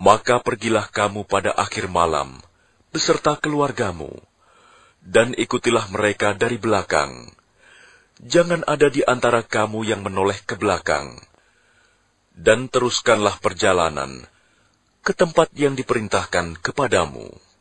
Maka pergilah kamu pada akhir malam, beserta keluargamu, dan ikutilah mereka dari belakang. Jangan ada di antara kamu yang menoleh ke belakang. Dan teruskanlah perjalanan ke tempat yang diperintahkan kepadamu.